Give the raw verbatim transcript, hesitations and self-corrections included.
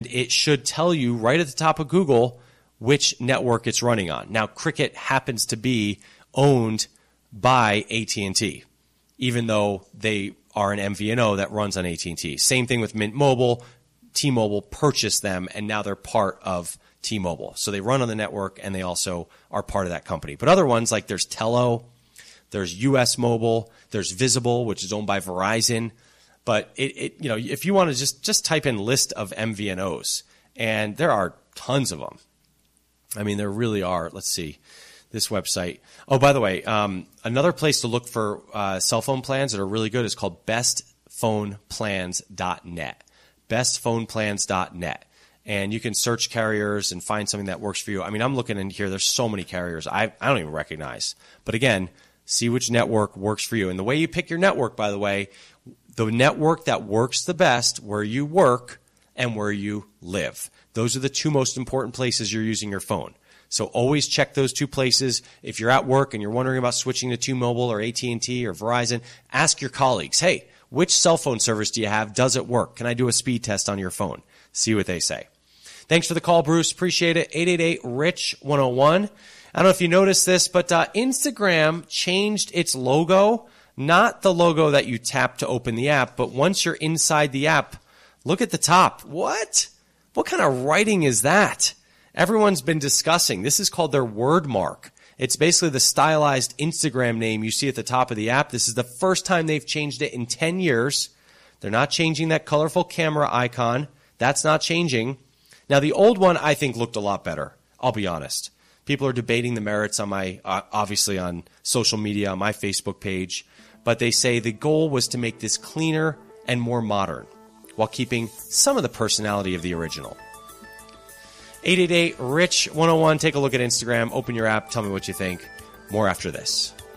it should tell you right at the top of Google which network it's running on. Now, Cricket happens to be owned by A T and T, even though they are an M V N O that runs on A T and T. Same thing with Mint Mobile. T-Mobile purchased them, and now they're part of T-Mobile. So they run on the network, and they also are part of that company. But other ones, like there's Tello, there's U S Mobile, there's Visible, which is owned by Verizon. But it, it you know, if you want to just, just type in list of M V N Os, and there are tons of them. I mean, there really are. Let's see. This website. Oh, by the way, um, another place to look for uh, cell phone plans that are really good is called best phone plans dot net. best phone plans dot net. And you can search carriers and find something that works for you. I mean, I'm looking in here. There's so many carriers I, I don't even recognize. But again, see which network works for you. And the way you pick your network, by the way, the network that works the best where you work and where you live. Those are the two most important places you're using your phone. So always check those two places. If you're at work and you're wondering about switching to T-Mobile or A T and T or Verizon, ask your colleagues, hey, which cell phone service do you have? Does it work? Can I do a speed test on your phone? See what they say. Thanks for the call, Bruce. Appreciate it. eight eight eight, R I C H, one oh one. I don't know if you noticed this, but uh, Instagram changed its logo. Not the logo that you tap to open the app, but once you're inside the app, look at the top. What? What kind of writing is that? Everyone's been discussing. This is called their word mark. It's basically the stylized Instagram name you see at the top of the app. This is the first time they've changed it in ten years. They're not changing that colorful camera icon. That's not changing. Now, the old one, I think, looked a lot better. I'll be honest. People are debating the merits on my, uh, obviously on social media, on my Facebook page. But they say the goal was to make this cleaner and more modern while keeping some of the personality of the original. eight eight eight, R I C H, one oh one. Take a look at Instagram. Open your app. Tell me what you think. More after this.